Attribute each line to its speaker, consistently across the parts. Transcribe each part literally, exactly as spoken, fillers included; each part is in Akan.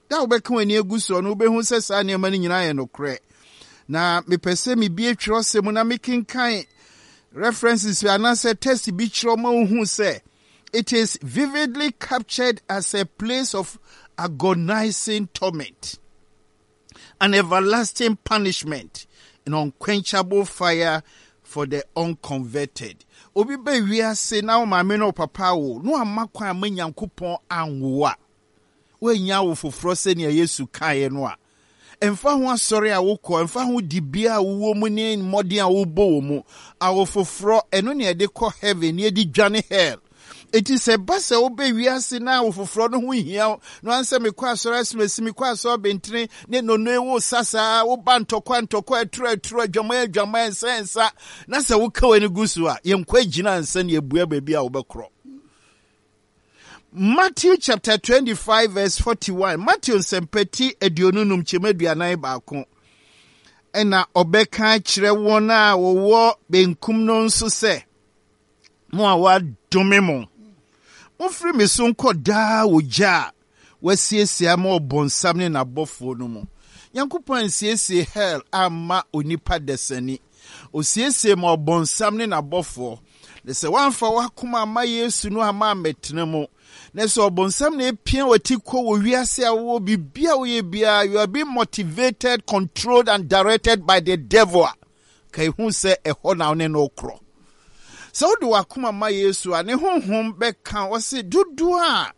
Speaker 1: da obeka wani eguso no obehu se sa ne ma ni nyina ye no kre na me pese me bie twero se mu na me kinkan references anase test bi twero ma hu se it is vividly captured as a place of agonizing torment, an everlasting punishment, an unquenchable fire for the unconverted. Obi be we say now my no papa wo no amakwa amanyankopon anwoa we nya wo foforo se ne Yesu kae no a emfa ho asori a wokọ emfa ho dibia wo mu ne modern a wo bo mu a wo foforo eno ne de kọ heaven ne de dwane hell. It is a bus obey we are see now for fraud who here. No answer me qua so as me qua so bentine, ne no no sasa, o banto quanto qua tre tre jama jama sensa. Nasa wuka any gusua, yam quajina and send ye bua baby obacro. Matthew chapter twenty-five, verse forty-one. Matthew sempeti edionunum chimedianai bakon. Ena obeka chire wona wo benkum no nso se. Mo awa domemo. Ofri me so nko da oja wasiesie ama obonsam ne na bofo no mu Yankopon siesie hell ama onipa desani osiesie ma obonsam ne na bofo le se wanfa wakoma ama Yesu no ama metene mu na so obonsam ne pia watiko wo wiase awo bibia wo ye bia you are being motivated, controlled and directed by the devil kai hu se eho na ne no kro. So do akuma ma Yesu ane honhom beka o se dudu a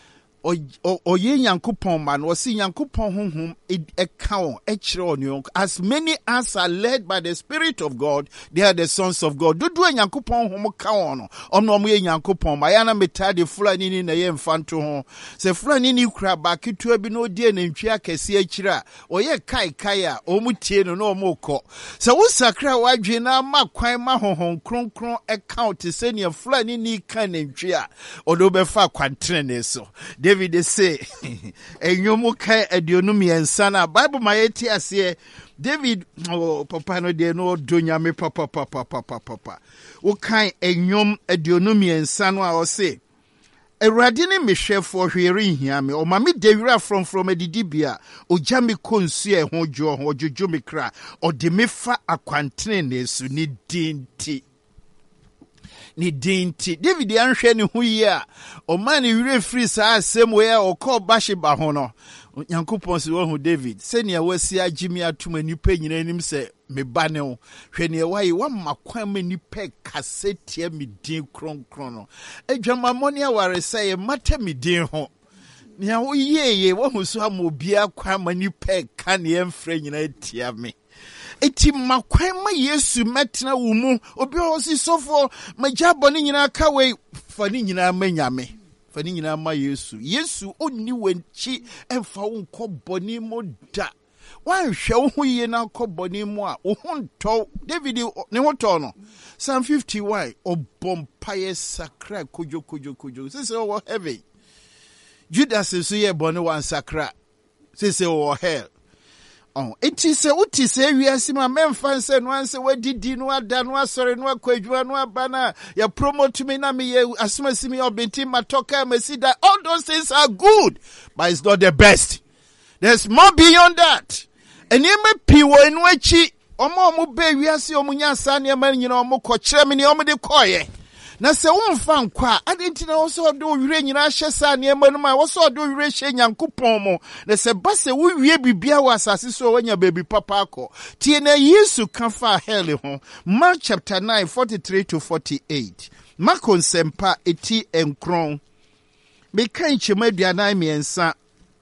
Speaker 1: o ye Nyankopon man o se Nyankopon honhom e ka o e kire onu as many as are led by the Spirit of God they are the sons of God. Dudu a Nyankopon honhom ka o no omno mo ye Nyankopon ma ya na metade fulani ni na ye mfanto ho se fulani ni kura ba ketua bi no die na ntwi akese akira o ye kai kai a o mu tie no no mo kọ se wo sakra wadwe na ma kwan ma honhom kronkron account se ne fulani ni kan ntwi a o do be fa kwantre ne so. David say enyomu kai adionum yensa na Bible ma yeti ase David oh papa no de no donya me papa papa papa papa wo kan enyom adionum yensa no a o say Erade ne mehwefo hwere hia me o ma me dewira from from adidibia o ja me konsu e ho jo ho jojo me kra o de me fa akwantene ne su ni dinti ni dinti David anhwe ne hu yi a o man wire free sa asem we o call Bathsheba ho no Nyankopon se wo hu David se ne wasi agimi atuma nipa nyina anim se me ba ne wo hwe ne wayi wa makwan ma nipa kasete me din kronkron no adwama moni aware se ye mata me din ho ne wo yeye wo hu so am obi akwa ma nipa ka ne emfra nyina tia me eti makwan ma Yesu metna wo mu obi o si sofo majabo ne nyina ka we fa ne nyina manyame fa ne nyina ma Yesu Yesu onni wanchi emfa wo nkoboni mo da wan hwe wo hu ye na nkoboni mo a wo hu nto David ne ho to no Psalm fifty-one obompaye sakra kojo kojo kojo sese wo heaven Judas so ye bone wan sakra sese wo hell. Oh, it is a uti say we are sima memfan se no anse wadidi no ada no asore no akwadwa no abana ya promote me na me ye asuma simi obenti matoka mesida. All those things are good, but it's not the best. There's more beyond that. And you may be in which omo mu be we are see omunya san ye man nyina omo ko kire me ne omo de koye. Na se wonfa nkwa adenti na wo do wire nyina hye sa ne ma no ma wo so do wire hye Nyankopon mo na se ba se wo wie bibia wa asase so wanya baby papa akọ tie na Yesu kan fa hell ho. Mark chapter nine forty-three to forty-eight. Mark sempa eti enkron me kan chemaduana miensa.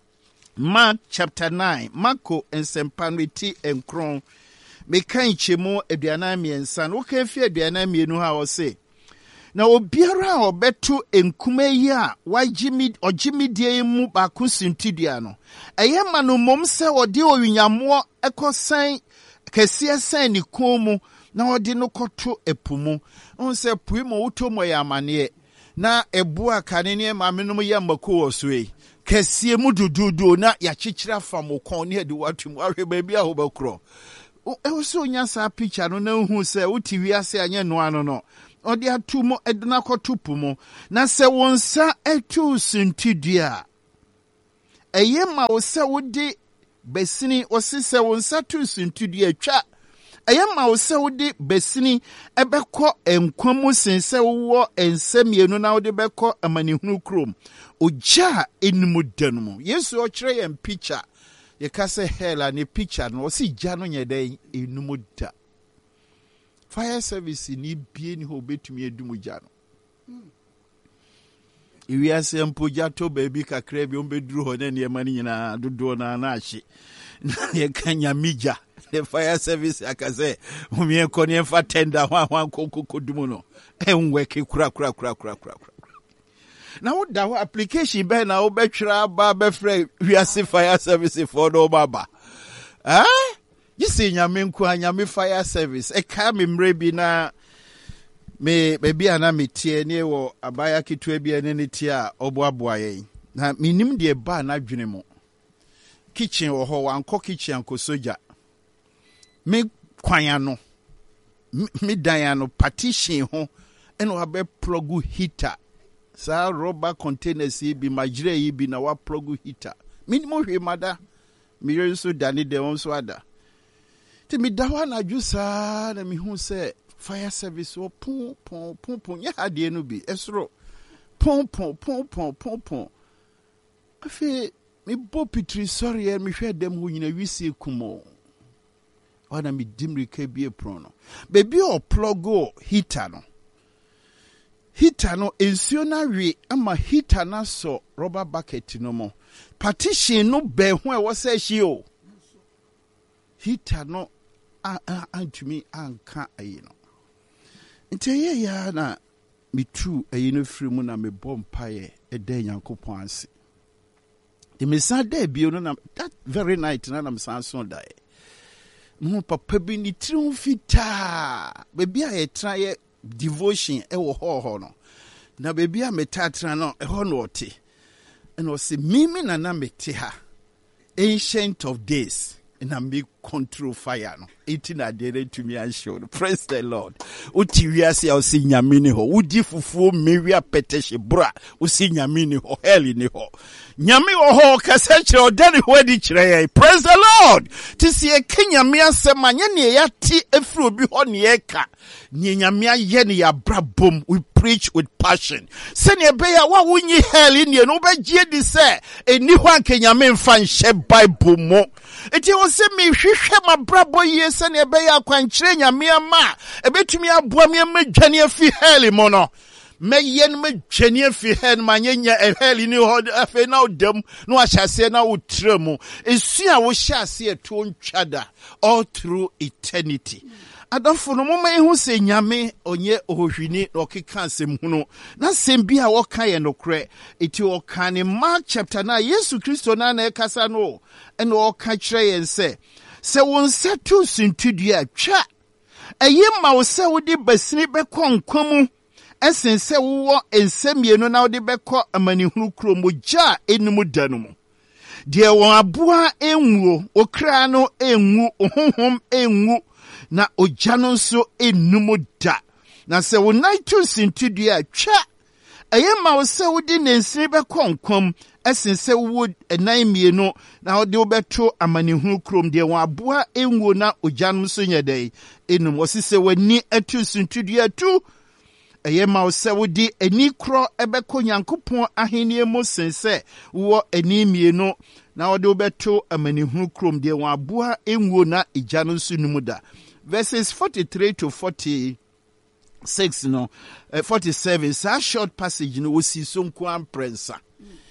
Speaker 1: Mark chapter nine Marko ensempa eti enkron me kan chemo aduana miensa no kan fi aduana mienu ha wo se na obiara obeto enkume yi a wagimi ogimi die mu ba kusintidia no eye ma no mom se ode owinyamo ekosan kese san ni komu na ode no koto epumu on se puimo utomo ya mane na ebu akane ne ma menom ya mako osoi kese mu dududu na ya chichira fam kon ne de watum ahwe ba bia ho bakro e wo so nya sa picture no na hu se uti wiase anye no ano no odi atumo eduna kotupu mo na se wonsa etu sintidia eye ma wo se wodi besini osise wo nsa tu suntudu atwa eye ma wo se wodi besini ebekọ enkwamu sense wo ensemienu na wodi bekọ amanihunu krom oja enimu danum Yesu o kire yem picture ye ka se hell ne picture no si gya no nyede enumu da fire service ni bie ni ho betumi edumu gya no iwi ase mpoja to baby kakra bi ombeduru ho na ne mani nyina dodo na na ahye ye kanya mija the fire service akaze umie koni fa tender hwan hwan kokokodumu no enwe ke kura kura kura kura kura na wo da application be na wo betwira ba be frɛ wiase fire service for no baba ah yisi nyame nku anyame fire service e ka me mre bi na me baby ana metie ne wo abaya kitwa bi ene ne tie a oboaboa yen na minim de ba na dwene mo kitchen wo ho wanko kitchen anko soja me kwanya no me dan no partition ho eno abe plug heater sa rubber containers bi majire yi bi na wa plug heater minimum hwe mada me yenso dane de won so ada ti me dawa na jusa na me hu se fire service o pon pon pon pon ya ade no bi esro pon pon pon pon pon pon afi me bo pitri sorry e me hwe dem ho nyina wisi kumo wana mi dimri ke bie prono baby o plug o heater no heater no ensuo na wi ama heater na so rubber bucket no mo partition no be ho e wo se hie o heater no antumi anka ayi no ntiye ya na mitu ayi no firi mu na me bompaye eda Nyankopon ase the mesada bio no na that very night na na msanso dai mo papa bi ni tiri fita baby a yetra ye devotion e wo ho ho no na baby a metatra no e ho no ote and o se mimi na na mete ha ancient of days and I make control fire no eighteen adere to me and show praise the Lord uti wiase o si nyame ho udi fufuo mewia peteshe bra o si nyame ho heli ni ho nyame wo ho kasa kire o dani ho adi kire praise the Lord ti si e kenyame asema nye ne ya ti efri obi ho ne ye ka ne nyame aye ne ya brabom we preach with passion sene ebe ya wa wunyi heli ne no be gie di se eni ho anke nyame mfa nhye bible mo eti o se mi hwehwe ma brabo ye sene ebe ya kwankire nyame ama ebetumi aboa me madwane afi heli mo no me yen me dwane afi heli ma nyenya heli ni ho afi na odam no ahyase na utremu esu a wo hyase eto ntwada all through eternity adafo no mama ehu se nyame onye ohwini na okeka asem hunu na sem bi a woka ye nokre eti woka ne Mark chapter nine Yesu Kristo na na ekasa no ene woka kire yen se se won setu sintudua twa eye ma wo se wodi basini bekọ nkwamu esense wo ensemienu na wodi bekọ amanihunu kromoja enumu danumu de won aboa enwuo okra no enwu ohonhom enwu na ojano nso enumu da na se wo naitu sintudua twa eye ma wo se wodi nensini bekọ nkwam esense wo enan mienu na wodi obeto amanihunu krom de won aboa enwuo na ojano nso nyedai enum osise wani atu sintudua tu eye ma wo se wodi ani kro ebekọ Nyankopon ahenie mo sense wo ani mienu na wodi obeto amanihunu krom de won aboa enwuo na ejano nso numu da verses forty-three to forty-six no uh, forty-seven sa short passage no osi so nko amprensa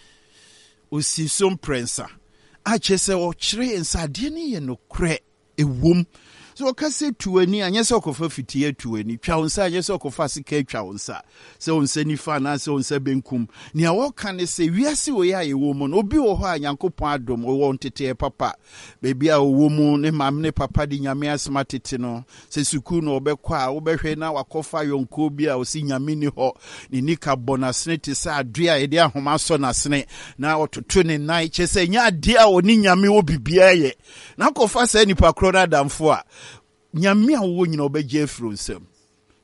Speaker 1: osi so mprensa a chese o kire ensa de ne ye no kre ewom so okase tuani anye se okofa fitie tuani twa onsa anye se okofa sika twa onsa se onsa ni fa na se onsa benkum ni a woka ne se wiase wo ya yewo mo no obi wo ho a Nyankopon adom wo ntete papa bebi a wo mu ne mam ne papa di nyame asma tete no se suku no obekwa a wo behwe na wakofa yonko bi a osi nyame ni ho ni nika bonasne te sa adua e de ahoma so nasne na ototo ne nai che se nya ade a oni nyame wo bibia ye na kofa se nipa krona damfo a nyame a wo nyina obegye afro nsem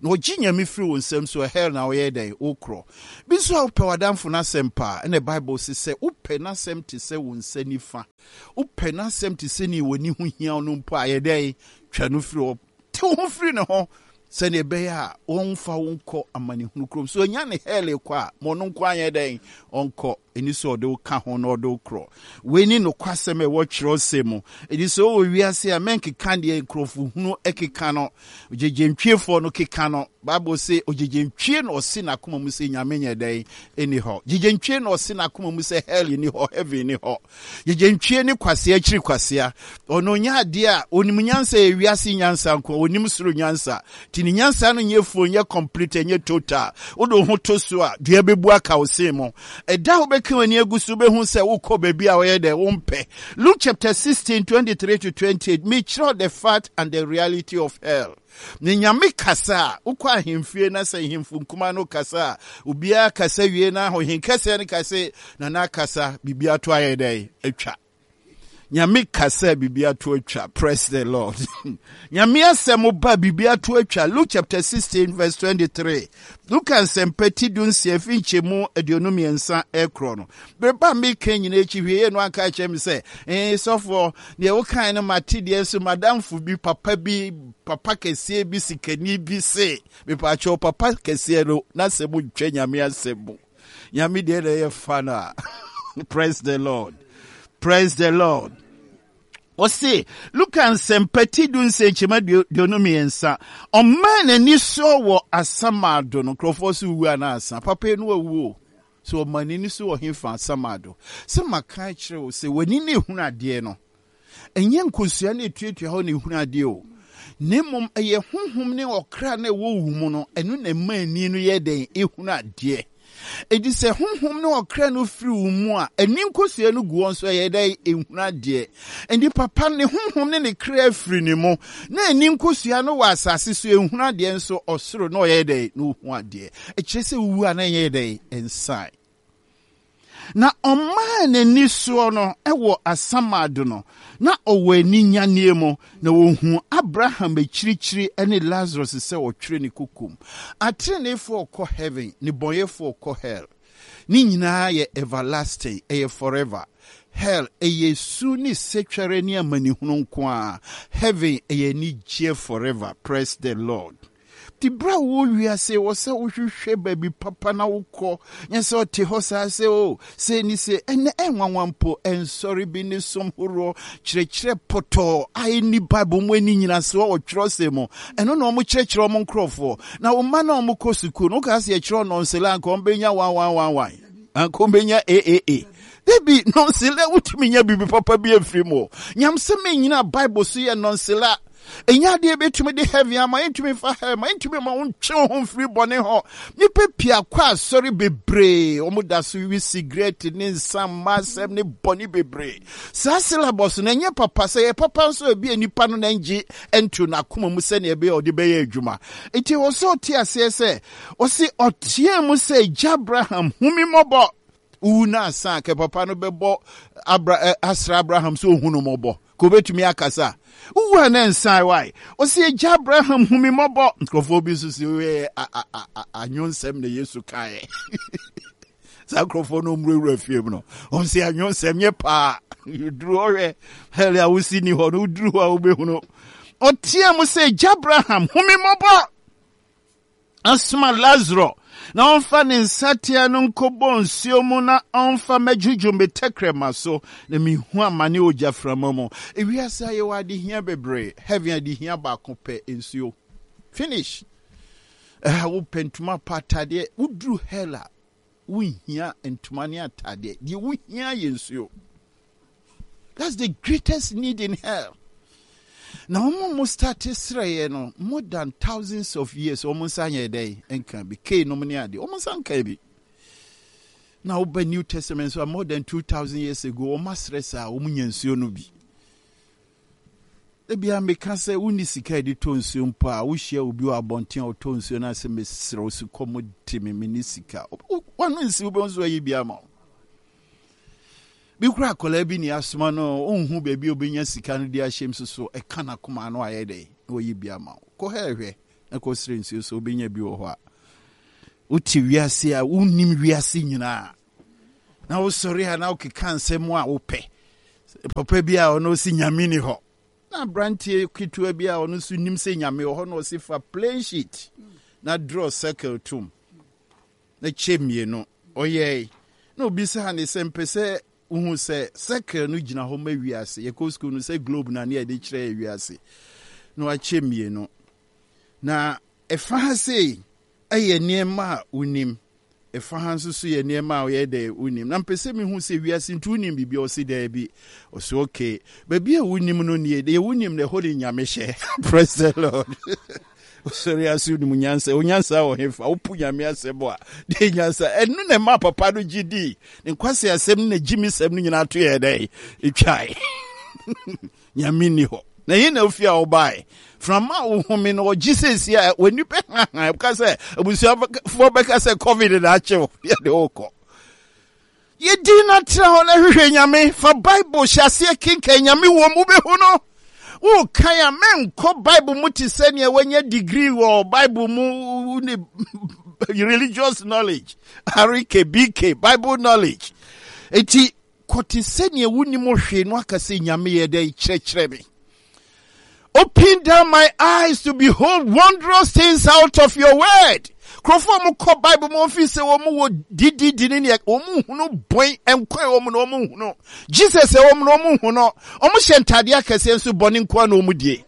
Speaker 1: no ginya me free won sem so hell na we dey okro bi so pe wadamfo na sempa and the Bible say upe na sem te se won sanifa upe na sem te se ni woni hu hia no mpo ayedey twa no free te ho free ne ho se ne be ya wonfa wonko amani hunu krom so nya ne hell kwa mo no nko ayedey onko eni so de ka ho no de okro we ni no kwasem e wo kiro semu edi so wo wiase a menke kan de nkrofo hunu ekeka no jejentwiefo no keka no Bible say ojejentwie no si na koma mu se nyame nya dai eni ho jejentwie no si na koma mu se hell ni ho heaven ni ho jejentwie ni kwase akiri kwase ono nya ade a onim nyansa e wiase nyansa nko onim suru nyansa tini nyansa no nyefo nye complete nye total odo ho to so a dua bebu aka wo se mo eda wo kawani agusu be hu se ukọ baby a we de wompe. Luke chapter sixteen twenty-three to twenty-eight me show the fact and the reality of hell. Ni nyame kasa ukọ ahemfie na se hemfu nkuma no kasa ubia kasa wie na ho henkase ne kase na na kasa bibia to ayedai atwa nyame kasa bibia to atwa. Praise the Lord. Nyame asem ba bibia to atwa. Luke chapter sixteen verse twenty-three. Luke ansempeti dun se finchemu aduonum yensa ekro no beba me kan nyina echi hwie no aka chem se eh sofo ne wo kan no matide so madamfo bi papa bi papa kese bi sikani bi se me pa cho papa kese no na se mu twa nyame asemu nyame de de fana. Praise the Lord. Praise the Lord. Ose look and sempeti dun se chema dionum yensa o man ani so wo asamado no krofosu wu anasa papa no wu so mani ni so himfa asamado se maka kire o se wani ne hunu ade no enye nkosua na etuetua ho ne hunu ade o nemom eye honhom ne okra na wo wu mu no enu na mani no ye den ehunu ade. Edi se honhom no okra no firi umu a eni nkosua no gu onso ye dai ehuna de endi papa ne honhom ne ne kra firi ne mo na eni nkosua no wa asase so ehuna de nso osoro no ye dai no hu ade e kyese wu a na ye dai inside na omane ni so no ewo asamado no na owani nyane mo na wohu Abraham ekirikyiri ene Lazarus se otwere ne kukum atrenefo ko heaven ni boyefo ko hell ni nyina ye everlasting e forever. Hell eye su ni setwere ni amani hunu nko a heaven eye ni je forever. Praise the Lord. Ti bra wo wiase wo se wo hwehwe baby papa na wokọ nyese o te ho sa se o se ni se ene enwanwampo ensori bi ni somhoro kirekire poto ai ni bible mo ani nyina se o twero se mo eno no mo kirekire mo nkrofo na o ma na mo kosuku no ka se kire no nsela nko mbenya one one one one anko mbenya a a a debi no nsela wutimi nya bibi papa bi afiri mo nyam se me nyina bible so ye no nsela enya de betumi de heavy ama entumi fa he ma entumi ma wonche ho free bone ho ni pepia kwa sorry bebre omuda so wi cigarette ni nsam masem ni bone bebre sa syllabus na nya papa se papa so e bi enipa no na nji entu na koma mu se na e be o de be ye adwuma enti wo so ti ase se o si otie mu se Abraham humi mobo una sa ke papa no bebo Abra Asra Abraham so hunu mobo ko betumi akasa uwa na nsai why o se Abraham humi mobo nkrofo bi so se we anyonsem na Yesu kai sa nkrofo no mrewura fiem no o se anyonsem nye pa duru ore hell ya wusi ni ho no duru wa obehunu o tie mu se Abraham humi mobo asma Lazarus na onfa ne nsatia no nkobo nsio mu na onfa majuju metekrema so na mihu amane ojaframa mu ewiasa ye wade hia bebre heaven ade hia ba kope nsio finish eh wo pentuma patade udru hela wo hia entuma ne atade die wo hia ye nsio. That's the greatest need in hell. Now, almost started Israel, no more than thousands of years. Almost a day, and can be K nominati. Almost uncabi. Now, by New Testament, so more than two thousand years ago, almost resa umunyan sionubi. The Bia Mekase unisika di tonsi umpa, ushia ubi wa bontin o tonsi na se mesro su komoditi me minisika. Wanu nsi ube onzo yi biama. Bikura kola bi ni asoma no onhu bebi obenya sika no di ahyem so e kana koma no ayede wo yi bia ma ko hehwe eko sire nsuo so obenya bi wo ho a uti wiase a unim wiase nyina na wo sori ha na wo keka nsem a wo pe papa bi a ono si nyame ni ho na brantie kitua bi a ono so nim se nyame ho na o si fa plain sheet na draw circle tum na chemie no oye na obi se ha ne sempese uhu se circle no gina ho ma wiase ye ko school no se globe na ne de kire wiase no a chemie no na efa ha sei aye niema unim efa ha nso so ye niema o ye de unim na mpese mi hu se wiase ntu unim bibia o se da bi o so okay ba bia unim no ne de unim ne holi nyame hye praise the Lord. Sorry asu ni munyansa onyansa o hefa opu nyame asebo a de nyansa enu ne ma papa no gidi nkwase asem na gimi sem no nyina to ye dai etwai nyame ni ho na yin na ofia obai from ma wo home no Jesus ya wani pe ka say abusia fo be ka say covid na achew ya de okọ ye di na tra ho na hwehwe nyame fa bible hyase kinka nyame wo mu be hu no o kaya men ko bible mu ti se ne wanya degree wo bible mu ne religious knowledge arike bk bible knowledge eti koti se ne wuni mo hwe no aka se nyame ye dai kyerɛkyerɛ me. Open down my eyes to behold wondrous things out of your word. Krofo mo ko bible mo fi se wo mo wo didi dini ne o mo hunu boy enkwa wo mo no mo hunu Jesus se wo mo no mo hunu o mo hyentade akase nso boni nkwa na o mo die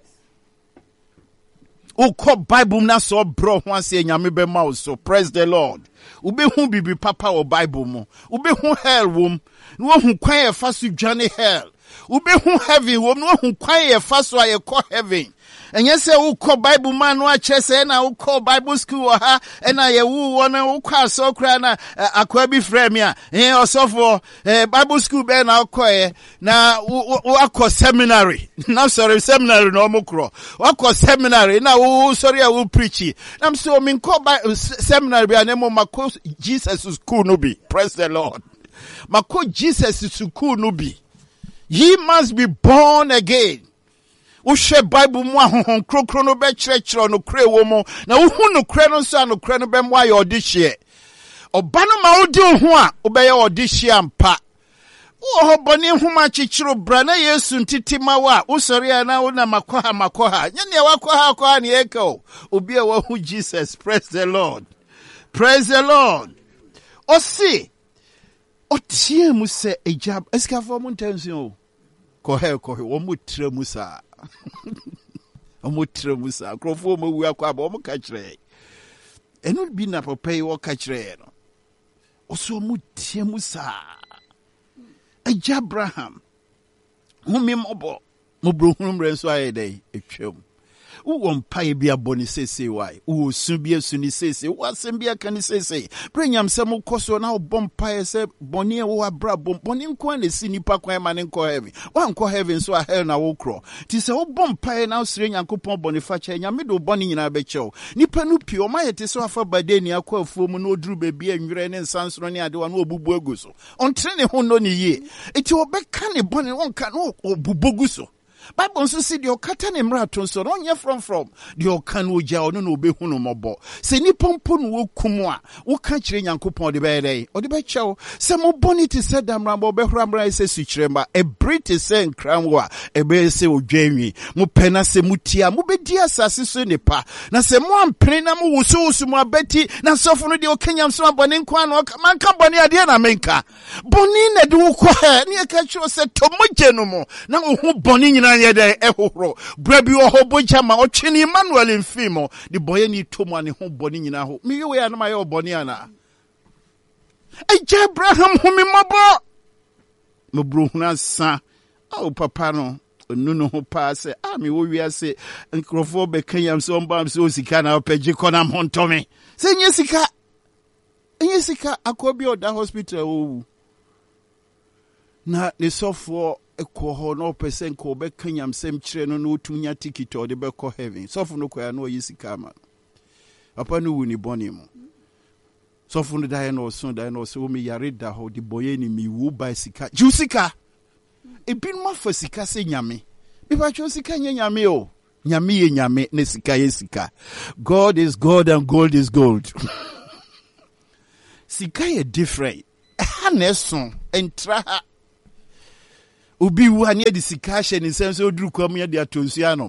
Speaker 1: o ko bible na so bro ho ase nyame be ma so praise the Lord. Ube hu bibi papa o bible mo ube hu hell wom no hu kwan e fa so dwane hell ube hu heaven wom no hu kwan e fa so aye ko heaven. And yes, I will call Bible man, watch us, and I will call Bible school, ha, and I will want to call so crana, a quabi fremia, and also for Bible school, ben, I'll call now, what call seminary, now, sorry, seminary, no more crow, what call seminary, now, sorry, I will preach it. I'm so mean, call by seminary, and then my course, Jesus is cool, no be, praise the Lord. My coach, Jesus is cool, no be. Ye must be born again. Ushe Bible mu ahon krokro no be kyerɛkyerɛ no kre wo mu na uhu no kre no so no kre no be mu aye odihye oba no ma odi ho a obeye odihye ampa wo ho bone huma kyekyero bra na Yesu ntiti mawa usori na wo na makoha makoha nya ne wakoha akoha ne eko obi a wo hu Jesus. Praise the Lord, praise the Lord. Osi otie mu se ejab eskafo mu ntansu ko he ko he wo mu tre mu sa omotre musa krofo mo wu akwa ba o mo ka kire enu bi na papa yi wo ka kire no oso mo tie musa Abraham humi mobo mo bro hunu mre so aye dai etwam wo mpa bi aboni sese wai wo su bi asu ni sese wo asem bi aka ni sese prenyam se mo koso na wo bompa se boni e wo abra bom boni nko na si nipa kwan ma ne nko heaven wa nko heaven so a hell na wo kro ti se wo bompa na usire nyankopon boni fa cha nyame do boni nyina be chew nipa no pi o ma yete so afa bade ni akwa afuo mu na oduru ba bi anwere ne nsansoro ne ade wa na obubu aguso ontre ne ho no ne ye eti obeka ne boni won ka no obubu aguso Bible nso si de okata ne mrato nso no nye from from de okan oja ono no obehunu mobo se ni pompo no wokum a wo ka kire nyankopon de be dey o de be chew se mo bonity se damra mo be hramra se sukrema e brit se nkranwa e be se odwanwi mo pena se mutia mo be di asase so nipa na se mo ampene na mo wusu wusu mo abeti na sofo no de okanyam so abone nkwa no man ka bone ade na menka boni na de wo kwa ne ka kire se tomoje no mo na wo hu boni nyina yede ehoro brabi wo ho boja ma otwene Emmanuel mfimo de boye ni tomu ane ho boni nyina ho me we ya na ma ye boni ana eje Abraham hu mi mabo mo bro huna sa au papa no onu no ho pa se a me wo wiase nkrofo be kanyam so mbam so sika na opagye konam hontomi se nye sika nye sika akobi oda hospital owu na ne sofo ekoho no person ko be kanyam sem kire no no tunya ticket o de be ko heaven sofo no koya no yisika ma papa no wuni boni mu sofo no dai no so dai no so mi yare da ho de boye ni mi wu ba sika jusika e bin ma fa sika se nyame bi ba cho sika nya nyame o Nyame ye nyame, ne sika ye sika. God is God and gold is gold. Sika ye different. Ha neson, entra ha. Ubi wanye di sika she ni sense oduru kwam ye di atonsuanom.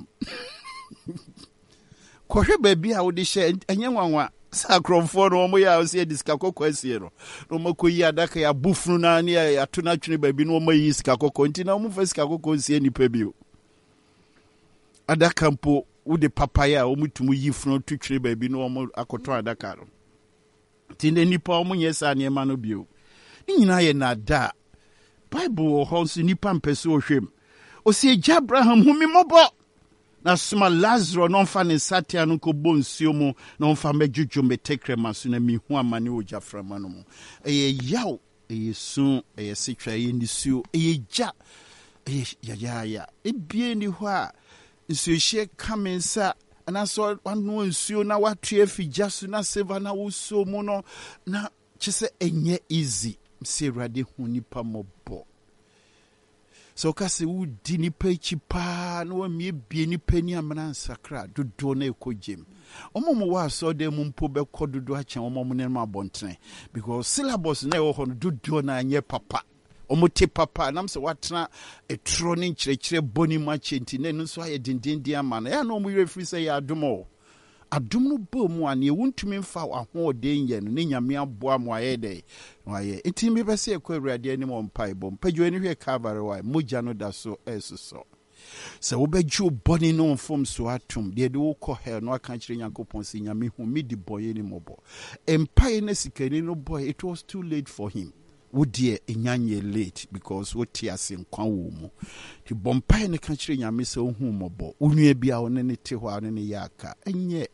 Speaker 1: Kohwe baby a wodi she enye nwanwa sakromfo no mo ya ose di sika kokko asie no. No makoyi adaka ya bufunu na ne ya to na twene baby no mo yi sika kokko nti na mo fa sika kokko asie ni pa bio. Adaka mpo wode papaya o mutumu yi funu to twene baby no mo akoto adaka no. Tinde nipa o mo nyesa ne ma no bio. Ni nyina ye na da Bible honsu nipa mpese ohwem. Osi eja Abraham humi mobo. Na suma Lazarus no fa ne satia no ko bonsuo mu no fa mejuju metekrema so na mihu amane oja frama no mu. Eye yaw, eye sun, eye sitwa eye nisuo, eye ja. Eye ya ya ya. Ebie ni ho a nsuo hye kamensa na so wanu nsuo na watu afija so na seva na wuso mu no na chese enye easy. Mse rade hu nipa mobo. So kasi wudi nipa ichi pa na wamie bie nipa ni amana nsakra dodo na ekojem. Omo mo wa so de mu mpo be kododo achen omo mo ne ma bontene because syllabus na wo hono dodo na anye papa. Omo te papa nam se watena etro ne nkyerɛkyerɛ boni ma chenti na nso aye dindindi amana. Ya no mo refri se ya adomo. Adum no bo mu ane wuntumi mfa ahoɔden ye no ne nyame aboa mo aye de waye enti me bese ekɔ awurade ani mo mpa ibom padwo ani hwe Calvary wa mogya no da so esoso se wo begju boni no mfom so atum de de wo kɔ hell no aka kyerɛ Nyankopɔn se nyame hu mi di boye ni mobo empire na sikani no boy it was too late for him. Wodie enyanye late because what ase nkwa wo mu ti bompai ne ka kyerɛ nyame se wo hu mobo onua bia wo ne ne te hɔ ne ne yaka enye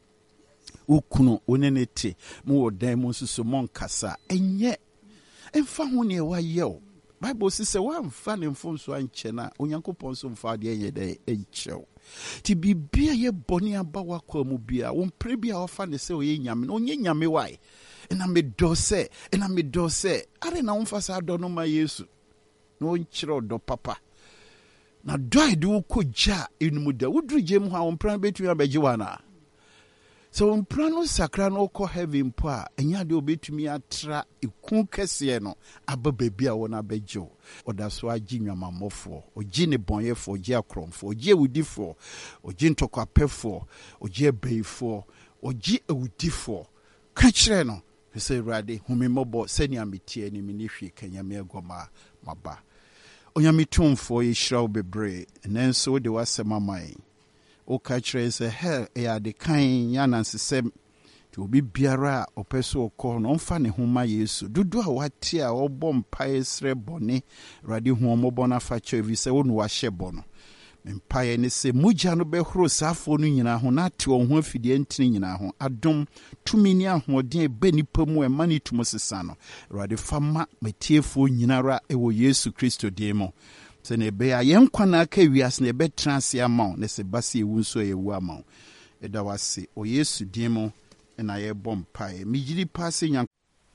Speaker 1: ukunu one ne te mu odan mu susu monkasa enye emfa ho ne wa yew Bible says wa mfa ne mfom so anche na Onyankopɔn so mfa de enye de enchew ti bibia ye boni aba wakwa mu bia wo mpre bia ofa ne se oye nyame no onye nyame wai ena me dose ena me dose are na umfa sa do no ma Yesu no nkyere do papa na do ide wo koja enum da wudru gem ha wo mpran betu abegye wana so mpran no sakra no ko heaven po a enya de obetumi atra ekun kese no aba bebia wo na begye oda so agi nwamamofo ogi ne bonyefo ogi akromfo ogi ewudifo ogi ntokwapefo ogi ebeifo ogi ewudifo ka kire no se rade humimobo seni amitie ni minihwi kanyame agoma maba onyamitumfo yishraw bebre nenso de wasema mai o ka kire se hell e ade kan yana nsesem ti obi biara opeso okọ no mfa ne homa Yesu dudu a wate a obọ mpae sre bone rade hu omobo na fa chevi se wonu wa hyebo no mpae ne se mugya no behoro safo no nyina ho na te on ho afidie ntini nyina ho adom tumi ni ahoden ebe nipa mu e mani tumo sesa no rade fama metiefo nyinara e wo Yesu Kristo demo se ne be ya yenkwa na aka wias ne be transe ama ne se base ewu nso ewu ama eda wase o Yesu demo na ye bom mpae migiri pase nya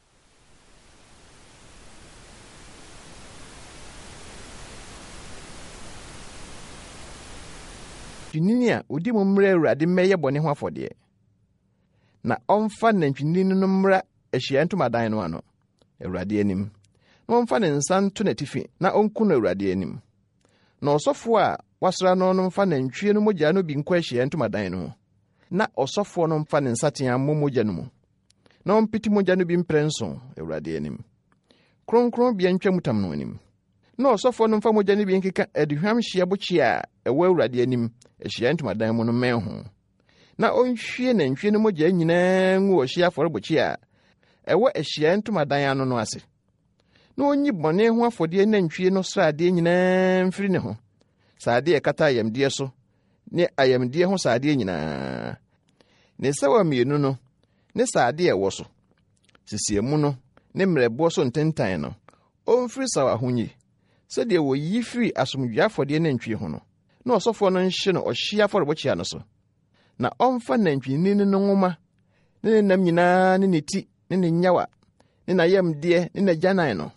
Speaker 2: Tuninia udi mu mre awurade meye bone ho afode na omfa nantwinini no mra ehia ntomadan no ano awurade anim na omfa ne nsa nto na tifi na onku no awurade anim na osofo a wasra no no mfa nantwie no mogya no bi nkwa ehia ntomadan no na osofo no mfa ne nsatea mogya no mu na ompiti mogya no bi mprenso awurade anim kronkron bia ntwa mutam no anim na osofo no mfa mogya no bi nkeka aduhwam hia bochi a ewa awurade anim ehia ntomadan mu no menho na onhwie na nhwie no mogya nyina ngu ohia forebochi a ewa ehia ntomadan ano no ase na onyi bone ho afode na nhwie no srade nyina mfiri ne ho sade ekata ayamde so ne ayamde ho sade nyina ne sawa mienu no ne sade ewo so sisiemu no ne mrebo so ntentan no omfiri sawa honyi sede wo yi firi asomdwa afode na nhwie ho no na osofo no nhye no ohia forebochi ano so na omfa nantwinini no ngoma ne nam nyina ne neti ne ne nyawa ne na yamde ne na janan no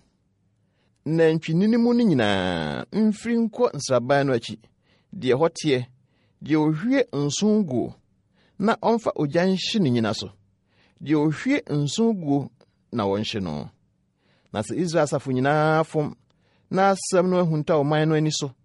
Speaker 2: nantwinini mu ne nyina mfiri nko nsraban no achi de hotie deɛ ohwie nso guo na ɔmfa ogya nhye ne nyina so, deɛ ohwie nso guo na wɔnhye no. Na sɛ Israel asafo nyinaa fom na asɛm no ahunta ɔman no ani so